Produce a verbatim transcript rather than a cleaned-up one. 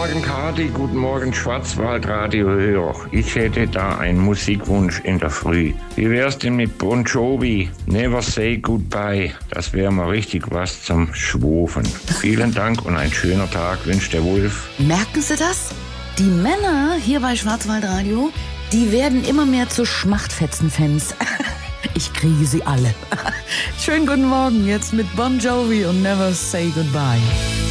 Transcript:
Morgen, Kati. Guten Morgen, Schwarzwaldradio-Hörer. Ich hätte da einen Musikwunsch in der Früh. Wie wär's denn mit Bon Jovi? Never Say Goodbye. Das wäre mal richtig was zum Schwufen. Vielen Dank und ein schöner Tag wünscht der Wolf. Merken Sie das? Die Männer hier bei Schwarzwaldradio, die werden immer mehr zu Schmachtfetzen-Fans. Ich kriege sie alle. Schönen guten Morgen jetzt mit Bon Jovi und Never Say Goodbye.